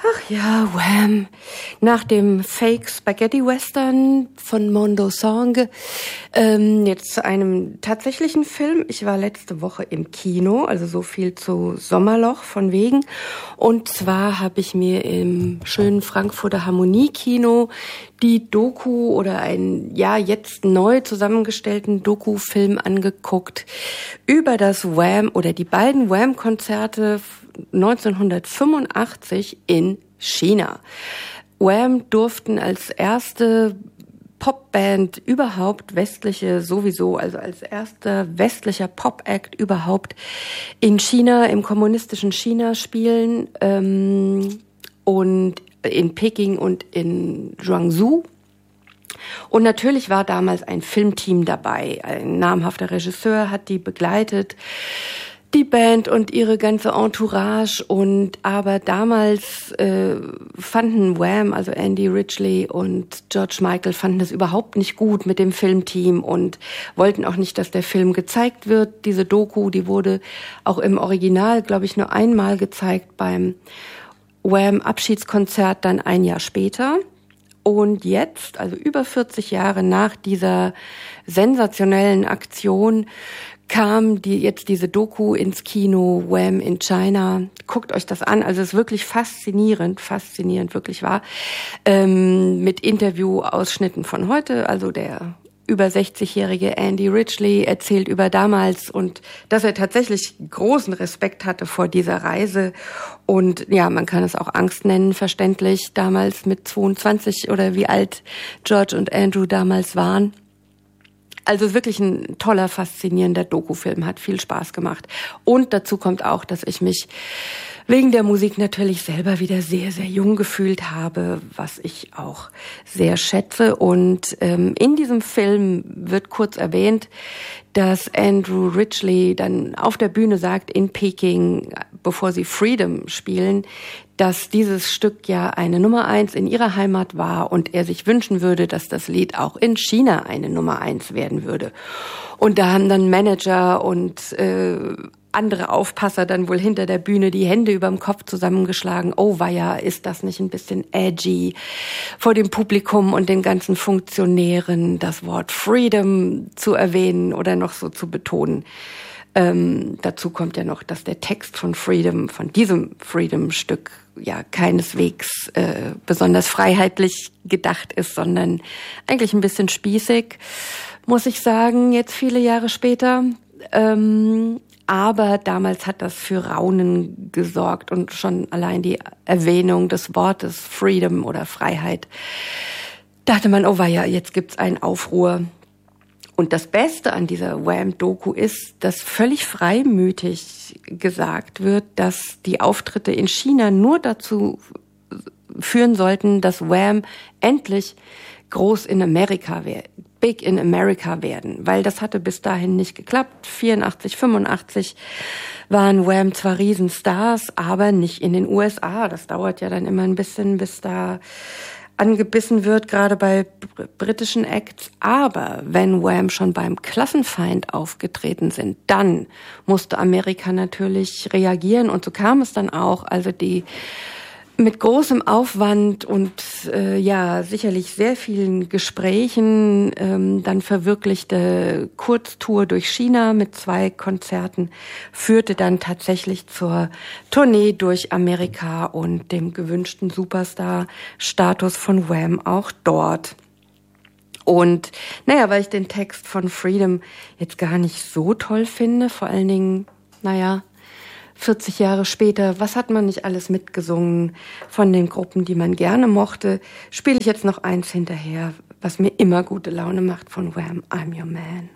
Ach ja, Wham! Nach dem Fake Spaghetti Western von Mondo Song jetzt zu einem tatsächlichen Film. Ich war letzte Woche im Kino, also so viel zu Sommerloch von wegen. Und zwar habe ich mir im schönen Frankfurter Harmonie-Kino die Doku oder einen, ja, jetzt neu zusammengestellten Doku-Film angeguckt über das Wham! Oder die beiden Wham-Konzerte 1985 in China. Wham! Durften als erste Popband überhaupt westliche sowieso, also als erster westlicher Pop-Act überhaupt in China, im kommunistischen China spielen und in Peking und in Guangzhou. Und natürlich war damals ein Filmteam dabei. Ein namhafter Regisseur hat die begleitet, die Band und ihre ganze Entourage. Und aber damals fanden Wham!, also Andy Ridgely und George Michael, fanden das überhaupt nicht gut mit dem Filmteam und wollten auch nicht, dass der Film gezeigt wird. Diese Doku, die wurde auch im Original, glaube ich, nur einmal gezeigt beim Wham! Abschiedskonzert dann ein Jahr später. Und jetzt, also über 40 Jahre nach dieser sensationellen Aktion, kam jetzt diese Doku ins Kino, Wham! In China. Guckt euch das an, also es ist wirklich faszinierend, wirklich wahr. Mit Interviewausschnitten von heute, also der über 60-jährige Andy Ridgely erzählt über damals und dass er tatsächlich großen Respekt hatte vor dieser Reise. Und ja, man kann es auch Angst nennen, verständlich, damals mit 22 oder wie alt George und Andrew damals waren. Also wirklich ein toller, faszinierender Dokufilm, hat viel Spaß gemacht. Und dazu kommt auch, dass ich mich wegen der Musik natürlich selber wieder sehr, sehr jung gefühlt habe, was ich auch sehr schätze. Und in diesem Film wird kurz erwähnt, dass Andrew Ridgely dann auf der Bühne sagt in Peking, bevor sie Freedom spielen, dass dieses Stück ja eine Nummer 1 in ihrer Heimat war und er sich wünschen würde, dass das Lied auch in China eine Nummer 1 werden würde. Und da haben dann Manager und andere Aufpasser dann wohl hinter der Bühne die Hände überm Kopf zusammengeschlagen. Oh weia, ist das nicht ein bisschen edgy vor dem Publikum und den ganzen Funktionären das Wort Freedom zu erwähnen oder noch so zu betonen. Dazu kommt ja noch, dass der Text von Freedom, von diesem Freedom-Stück ja keineswegs besonders freiheitlich gedacht ist, sondern eigentlich ein bisschen spießig, muss ich sagen, jetzt viele Jahre später. Aber damals hat das für Raunen gesorgt und schon allein die Erwähnung des Wortes Freedom oder Freiheit, dachte man, oh weia, jetzt gibt's einen Aufruhr. Und das Beste an dieser Wham-Doku ist, dass völlig freimütig gesagt wird, dass die Auftritte in China nur dazu führen sollten, dass Wham! Endlich groß in Amerika Big in America werden, weil das hatte bis dahin nicht geklappt. 84, 85 waren Wham! Zwar Riesenstars, aber nicht in den USA. Das dauert ja dann immer ein bisschen, bis da angebissen wird, gerade bei britischen Acts. Aber wenn Wham! Schon beim Klassenfeind aufgetreten sind, dann musste Amerika natürlich reagieren und so kam es dann auch. Also die mit großem Aufwand und ja sicherlich sehr vielen Gesprächen dann verwirklichte Kurztour durch China mit 2 Konzerten führte dann tatsächlich zur Tournee durch Amerika und dem gewünschten Superstar-Status von Wham! Auch dort. Und naja, weil ich den Text von Freedom jetzt gar nicht so toll finde, vor allen Dingen, 40 Jahre später, was hat man nicht alles mitgesungen von den Gruppen, die man gerne mochte, spiele ich jetzt noch eins hinterher, was mir immer gute Laune macht von Wham! I'm Your Man.